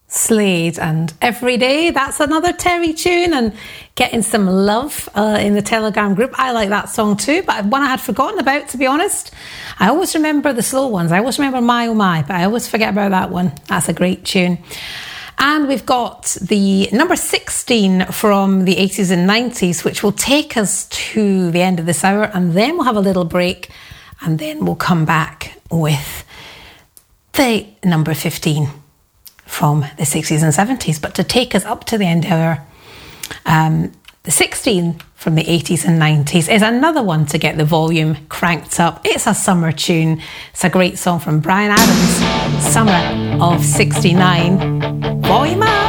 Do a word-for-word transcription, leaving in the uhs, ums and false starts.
Slade and Every Day. That's another Terry tune and getting some love uh, in the Telegram group. I like that song too, but one I had forgotten about, to be honest. I always remember the slow ones. I always remember My Oh My, but I always forget about that one. That's a great tune. And we've got the number sixteen from the eighties and nineties, which will take us to the end of this hour, and then we'll have a little break, and then we'll come back with the number fifteen from the sixties and seventies. But to take us up to the end of the hour, um, the sixteen from the eighties and nineties is another one to get the volume cranked up. It's a summer tune. It's a great song from Bryan Adams, Summer of sixty-nine. Volume up!